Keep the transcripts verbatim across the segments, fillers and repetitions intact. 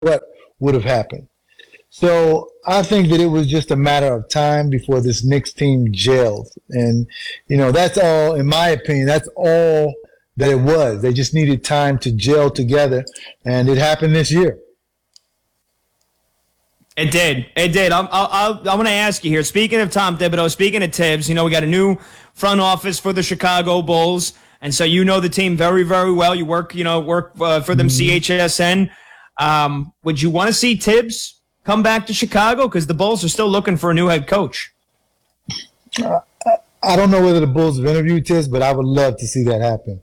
what would have happened. So I think that it was just a matter of time before this Knicks team gelled. And, you know, that's all, in my opinion, that's all that it was. They just needed time to gel together, and it happened this year. It did. It did. I'm, I'll, I'm going to ask you here. Speaking of Tom Thibodeau, speaking of Tibbs, you know, we got a new front office for the Chicago Bulls, and so you know the team very, very well. You work, you know, work uh, for them, mm-hmm. C H S N. Um, would you want to see Tibbs come back to Chicago? Because the Bulls are still looking for a new head coach. Uh, I don't know whether the Bulls have interviewed Tibbs, but I would love to see that happen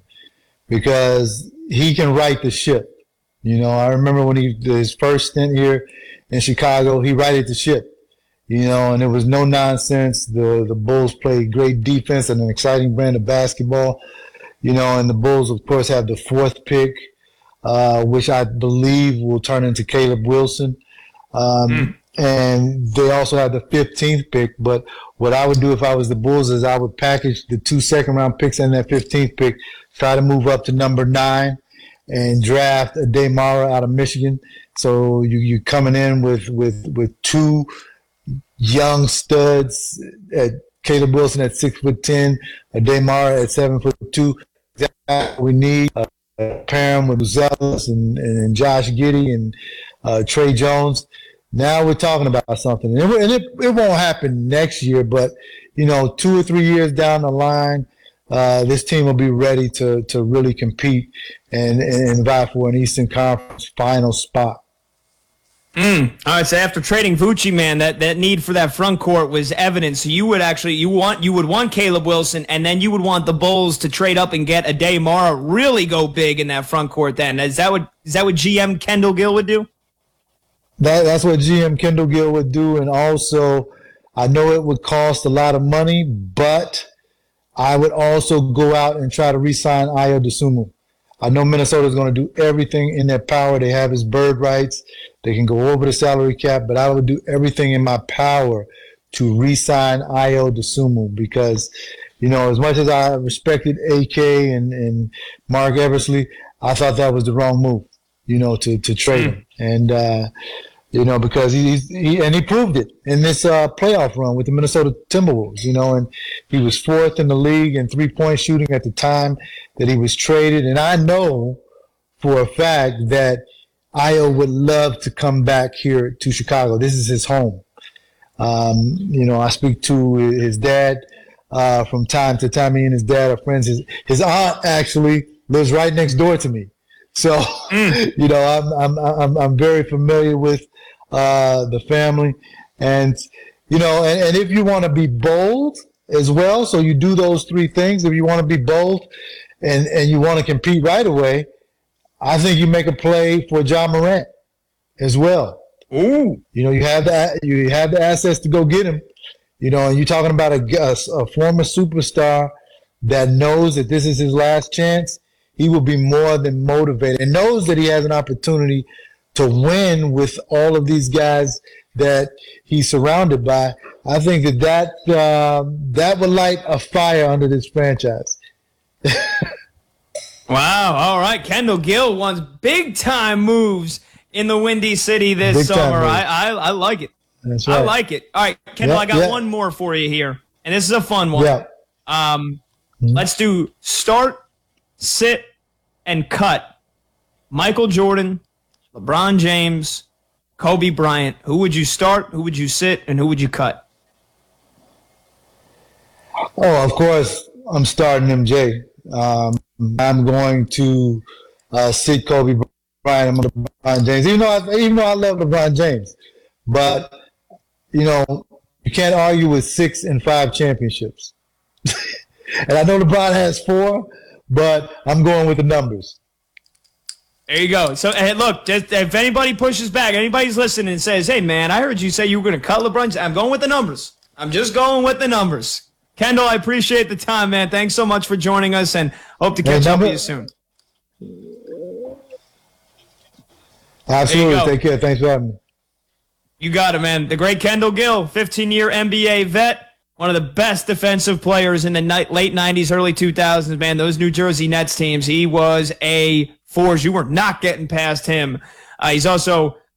because he can right the ship. You know, I remember when he his first stint here in Chicago, he righted the ship. You know, and it was no nonsense. The the Bulls played great defense and an exciting brand of basketball. You know, and the Bulls, of course, have the fourth pick, uh, which I believe will turn into Caleb Wilson. Um, mm. And they also have the fifteenth pick. But what I would do if I was the Bulls is I would package the two second-round picks and that fifteenth pick, try to move up to number nine, and draft a Damara out of Michigan. So you you coming in with with with two young studs at Caleb Wilson at six foot ten, a Damara at seven foot two. Exactly what we need. Uh, pair him with Zealous and, and Josh Giddey and uh, Trey Jones. Now we're talking about something, and, it, and it, it won't happen next year. But you know, two or three years down the line, uh, this team will be ready to to really compete and, and, and vie for an Eastern Conference final spot. Mm. All right, so after trading Vucci, man, that, that need for that front court was evident. So you would actually you want you would want Caleb Wilson, and then you would want the Bulls to trade up and get a Damara, really go big in that front court. Then is that what is that what G M Kendall Gill would do? That that's what G M Kendall Gill would do, and also I know it would cost a lot of money, but I would also go out and try to re-sign Ayo Dosunmu. I know Minnesota is going to do everything in their power. They have his bird rights. They can go over the salary cap, but I would do everything in my power to re-sign Ayo Dosunmu because, you know, as much as I respected A K and, and Mark Eversley, I thought that was the wrong move, you know, to, to trade him. And, uh, you know, because he, he and he proved it in this uh, playoff run with the Minnesota Timberwolves, you know, and he was fourth in the league in three-point shooting at the time that he was traded. And I know for a fact that Ayo would love to come back here to Chicago. This is his home. Um, you know, I speak to his dad uh, from time to time. He and his dad are friends. His, his aunt actually lives right next door to me. So, mm. you know, I'm, I'm, I'm, I'm very familiar with uh, the family. And, you know, and, and if you want to be bold as well, so you do those three things. If you want to be bold and, and you want to compete right away, I think you make a play for John Morant as well. Ooh, you know, you have the you have the assets to go get him. You know, and you're talking about a, a, a former superstar that knows that this is his last chance. He will be more than motivated and knows that he has an opportunity to win with all of these guys that he's surrounded by. I think that that uh, that would light a fire under this franchise. Wow. All right. Kendall Gill wants big-time moves in the Windy City this Big summer. I, I I like it. That's right. I like it. All right, Kendall, Yep, I got yep. one more for you here, and this is a fun one. Yeah. Um, Mhm. Let's do start, sit, and cut. Michael Jordan, LeBron James, Kobe Bryant. Who would you start, who would you sit, and who would you cut? Oh, of course, I'm starting M J. Um, I'm going to uh, sit Kobe Bryant. I'm going to LeBron James, even though I, even though I love LeBron James, but you know you can't argue with six and five championships. And I know LeBron has four, but I'm going with the numbers. There you go. So, hey, look, just, if anybody pushes back, anybody's listening and says, hey, man, I heard you say you were going to cut LeBron. I'm going with the numbers. I'm just going with the numbers. Kendall, I appreciate the time, man. Thanks so much for joining us, and hope to catch Hey, up with number- you soon. Absolutely. go. Take care. Thanks for having me. You got it, man. The great Kendall Gill, fifteen-year N B A vet, one of the best defensive players in the night, late nineties, early two thousands, man. Those New Jersey Nets teams, he was a force. You were not getting past him. Uh, he's also